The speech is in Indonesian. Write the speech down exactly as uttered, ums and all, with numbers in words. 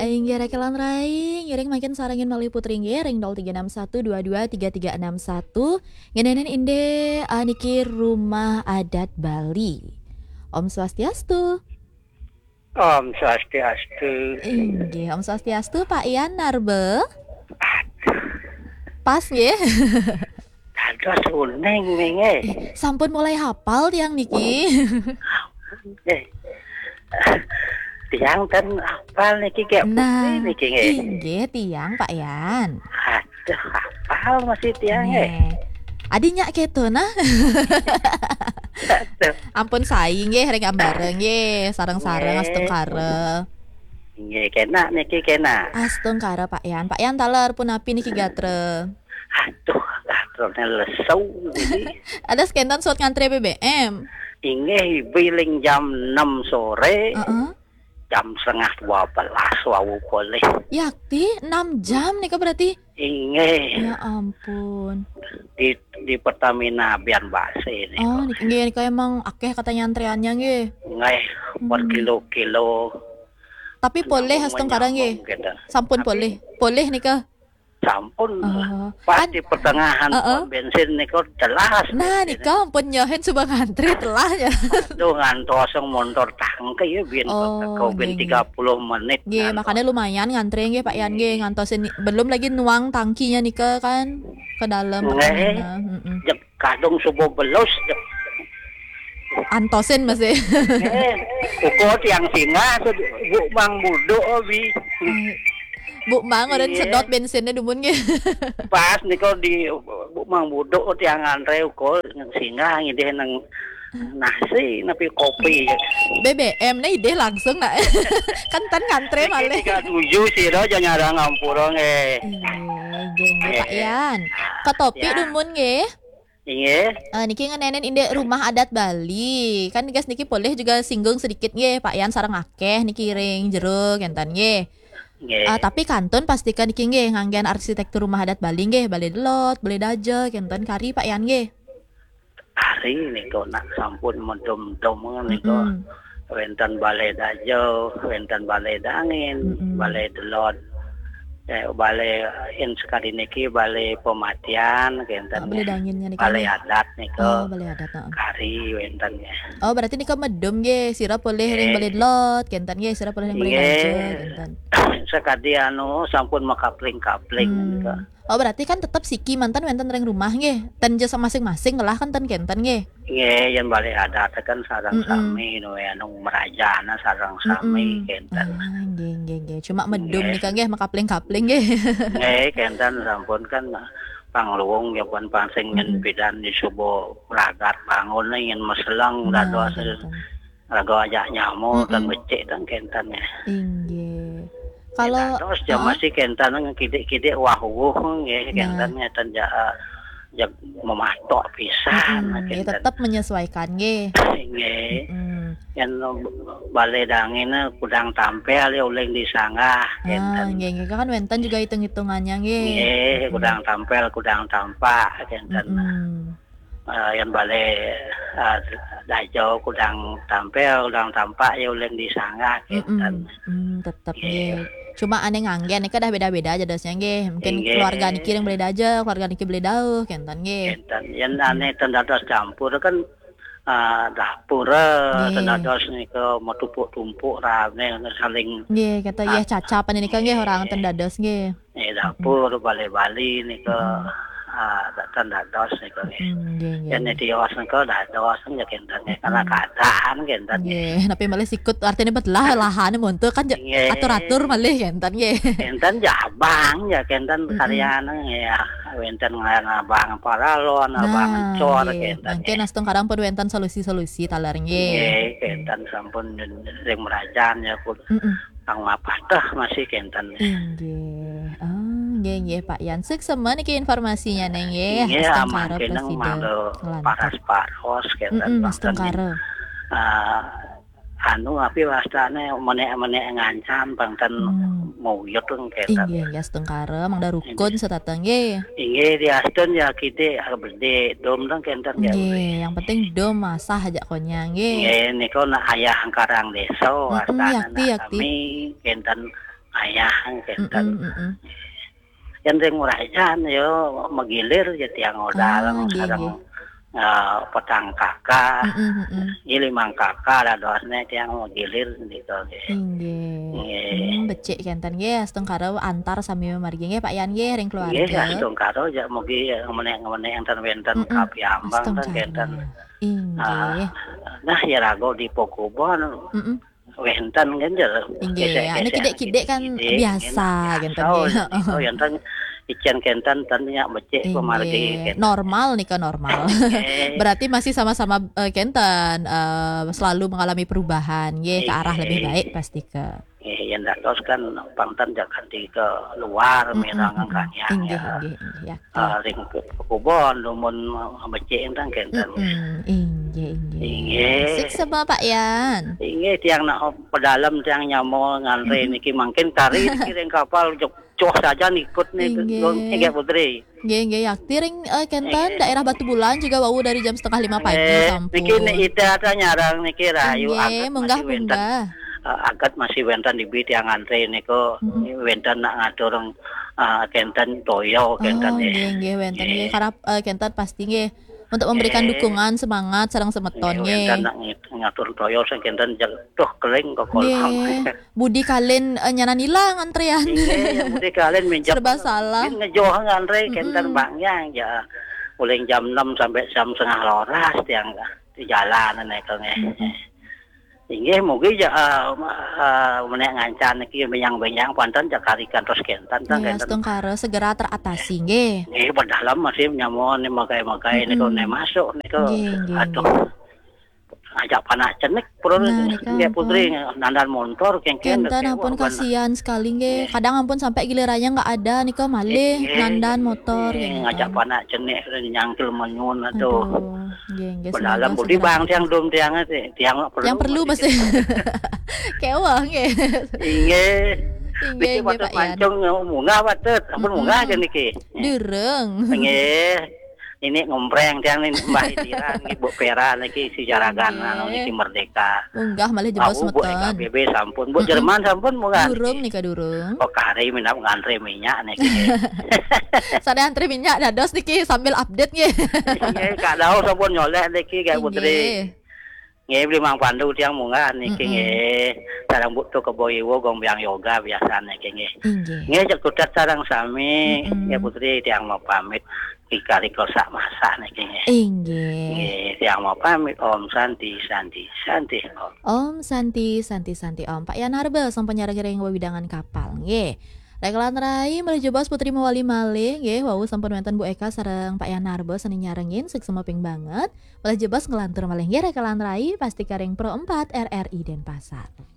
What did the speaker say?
Aing gara kelan raing, giring makin sarangin Maliput ring ring nol tiga enam satu dua dua tiga tiga enam satu. Ngenenen inde aniki rumah adat Bali. Om Swastiastu. Om Swastiastu. Inggih, Om Swastiastu Pak Ian Narbe. Pas nggih. Dados kuning wingi. Sampun mulai hafal tiang niki. Eh. Tiang ten hafal niki kayak Nah, putih niki nggih. inggih tiang Pak Ian. Aduh, hafal masih tiang nggih. Neh. Adinya gitu nah. Aduh. Ampun saing nggih rek bareng nggih, sareng-sareng Nggih. astungkara. Nggih kena niki kena. Astungkara Pak Ian. Pak Ian taler pun api niki gatre. Aduh, gatrone lesu niki. Ada skentan suat ngantre B B M. Inggih biling jam enam sore. Heeh. Jam setengah dua belas wau boleh. Yakti enam jam nih berarti. Inggih Ya ampun. di di Pertamina Bian Base ini. Oh, niki nggih nika emang akeh katanya antreannya nggih. Nggih per kilo-kilo. Tapi boleh astungkara nggih. Sampun boleh. Boleh nika. Sampun. Uh, Pas kan- di pertengahan Uh-uh. pom bensin niku jelas. Nah, nika ampun nyohen subang antri telah ya. Aduh ngantosong motor tangke ya bin Oh, kau bin nggih, tiga puluh menit. Nggih, ngantos. makanya lumayan ngantri nggih Pak Ian nggih ngantosin belum lagi nuang tangkinya nika kan ke dalam Nggih. Pertamina. Heeh. Jep kadung subuh belus jep. Antosin masih. Eh, uko tiang singa tuh bu mang budo obi. Bu Mang orang Iya. sedot bensinnya dumun nggih. Pas niku di bu mang budo tiang antre uko singa ngideh nang nasi napi kopi. B B M na ide langsung nak. Kan tan ngantre malih. Tiga tujuh sih do jangan ngampuro nge. Iya, nggih nggih Pak Ian. Ketopi Ya. dumun nggih. Inge, Eh, niki ngenenen inde rumah adat Bali. Kan guys niki boleh juga singgung sedikit nggih Pak Ian sareng akeh niki ring jeruk enten nggih. nge. Ah, tapi kantun pastikan niki nggih nganggen arsitektur rumah adat Bali nggih, Bale Delot, Bale Daje, kenten kari Pak Ian nggih. Hari niku nak sampun medom-dom niku. Mm-mm. Wenten balai dajo, wenten balai dangin, Mm-mm. balai delot. Eh, balai in sekali niki balai pematian, Ah, kenten. Bale danginnya niki. Balai adat niku. Oh, Bale adat heeh. Kari wentennya. Oh, berarti nika medem nggih, sira boleh ring Nggih. Bale Delot, kenten nggih, sira boleh ring Bale Daje, Nggih. kenten. Sekadi anu sampun makapling-kapling niku. Hmm. Oh, berarti kan tetap siki mantan wenten ring rumah nggih. Ten jasa masing-masing lah kan ten kenten nggih. Nggih, yen balai adat kan sarang Mm-mm. sami nu anu merajana sarang sami Mm-mm. kenten. Ah, nggih nggih nggih. Cuma medem Nggih. nika nggih makapling-kapling nggih. Nggih, kenten sampun kan pangluwung ya pun pansing nyen bidan di subuh ragat bangun ingin meselang Nah, dados kenten. raga ajak nyamu Mm-mm. dan becik dan kenten ya. Inggih. Kalau Dados jam Heeh. masih kenten ngidik-kidik wah-wuh nggih Nah. kenten nyeten ja jak mematok pisan Mm-mm, nggih, kenten. tetap menyesuaikan nggih. Nggih. Mm. Yen balai dangina kudang tampil ya uling disanggah Ah, kenten. nggih nggih kan wenten juga hitung-hitungannya nggih. Nggih, kudang tampil, kudang tampak kenten. Mm-mm. Uh, yang balai uh, dajo kudang tampil kudang tampak ya ulen disanggah kenten. Mm-mm. Mm, tetap Nggih. nggih. Cuma aneh nganggen nika dah beda-beda aja dasnya nggih. Mungkin Nggih. keluarga niki yang beli daja, keluarga niki beli dauh, kenten nggih. Kenten yen ane tendados campur kan uh, dapur Nggih. tendados niku mau tumpuk-tumpuk rame saling Nggih, kata Ah. ya cacapan nika nggih orang ten dados nggih. eh, dapur balai-bali niku uh, tendados niku nggih. Mm, nggih nggih. Yen di dios niku dados ya kenten karena keadaan kenten. Nggih, tapi malih sikut artinya betelah lahan montu kan ja- Nggih. atur-atur malih kenten nggih. Kenten jabang ya kenten karyana ya wenten ngabang paralon abang cor nggih. kenten. Mungkin astung kadang pun wenten solusi-solusi talar nggih. Nggih, kenten sampun ring merajan ya pun Heeh. kang apa tah masih kenten. Nggih. Oh, nggih nggih Pak Yan. Seksema niki informasinya neng nggih. Nggih Astung aman karo kenang presiden. mangga Ngelantar. paras-paros kenten Heeh, astung karo. Ah, anu api wastane menek-menek ngancam bangten Hmm. nguyut kenten. Inggih, ya astung karo mangda rukun setatang nggih. Inggih diastun ya kite gede dom dan kenten ya. Nggih, yang penting do masah aja konya nggih. Nggih niku nak ayah karang desa Mm-mm, wastana yakti, yakti. kami kenten ayah Mm-mm, kenten. mm-mm. Yang ring murajan yo magilir ya tiang Ah, odal nggih nggih. sareng eh, petang kakak, Mm-mm, mm-mm. limang kakak lah dosne tiang magilir gitu. Inggih. Nggih. Hmm, becik kenten nggih asteng karo antar sami margi nggih Pak Yan nggih ring Nggih keluarga. astung karo ja mugi ngemenek-ngemenek enten-enten Mm-mm. kapiambang Asteng kan kenten. karo. Ah, Inggih. nah ya rago di Pokubon Mm-mm. wenten kan jer Inggih, anu kidek-kidek kan biasa kenten nggih. Oh enten icen kenten tentunya becik pemargi Inggih. kenten. Normal nih kan normal. Nggih. Berarti masih sama-sama eh, kenten eh, selalu mengalami perubahan nggih ke arah lebih baik pasti ke. Eh, yang dados kan pangtan jangan di ke luar merangan kanyang Inggih, ya. inggih, inggih ya. Ah, ring ke kubon lumun becik enten kenten. Mm-mm. Inggih, inggih. Inggih. Sik sama Pak Yan. Inggih tiang nak pedalam tiang nyamo ngantre niki mungkin kari niki ring kapal jok cuh saja ikut nih Inggih. nggih Putri. Nggih, nggih yakti ring eh, kenten daerah Batu Bulan juga wau dari jam setengah lima pagi Eh, sampun. niki ite ada nyarang niki rayu Nggih, munggah munggah. Uh, agat masih wenten di bid yang antre niku Mm-mm. wenten nak ngatur uh, kenten toyo Oh, kenten nggih, nggih wenten nggih karena eh, kenten pasti nggih untuk memberikan Eh. dukungan semangat sareng semeton wenten nggih. nak ngit- ngatur toyo sing kenten jatuh kering kok kolam. Nggih. Budi kalian eh, nyanan ilang antrean. Inggih, yang mesti kalian minjam Serba salah. ngejoh ngantre kenten bangyang ya mulai jam enam sampai jam setengah loras tiang di jalan nek nggih. Inggih mugi ya uh, uh, menek ngancan iki benyang-benyang panten jakarikan terus kenten tang Ya, kenten. astung karo segera teratasi nggih. Nggih pedalam masih nyamon nih makai-makai niku nek masuk niku Nggih, nggih, aduh ajak panas cenik pura Nah, nika nggih Putri nandan motor kengken Kenten ampun kasihan sekali nggih. Kadang ampun sampai gilirannya nggak ada nih kok malih Nggih. nandan motor kenten. ngajak panas cenik nyangkil menyun aduh Aduh, nggih nggih pedalam semoga budi segera- bang tiang dum tiang tiang perlu Yang perlu mesti kewah nggih. Inggih. Inggih, Niki nggih, patut Pak Yan. mancung munggah patut ampun munggah aja niki. Durung. Nggih. Ini ngompreng tiang ini Mbah Indiran Ibu Pera niki si jaragan anu niki merdeka. Munggah malih jebos Aku Bu meton. E K B B sampun, Bu Jerman sampun munggah. Durung nih ka durung. Kok kari minap ngantre minyak niki. Sada antri minyak dados niki sambil update nggih. Nggih, Kak Dao sampun nyolek niki kayak Putri. Nggih. Nggih beli mang pandu tiang munggah niki Mm-mm. nggih. Sareng butuh keboiwo gombyang yoga biasa niki nggih. Inggih. Nggih cek kudat sareng sami Mm-mm. ya Putri tiang mau pamit kikari kosak masak niki nggih. Inggih. Nggih, tiang mau pamit Om Santi Santi Santi Om. Om Santi, Santi, Santi Om Pak Yan Harbel sang penyiar kering wewidangan kapal nggih. Rekelan rai menuju bos Putri Mawali malih nggih wau sampun wonten Bu Eka sareng Pak Yan Harbel seni nyarengin sik semeping banget. Malah jebos ngelantur malih nggih rekelan rai pasti karing Pro empat R R I Denpasar.